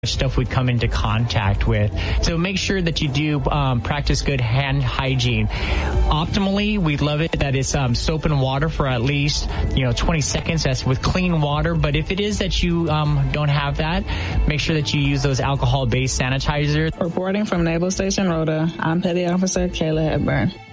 stuff we come into contact with. So make sure that you do practice good hand hygiene. Optimally, we love it that it's soap and water for at least 20 seconds. That's with clean water. But if it is that you don't have that, make sure that you use those alcohol-based sanitizers. Reporting from Naval Station Rhoda, I'm Petty Officer Kayla Hepburn.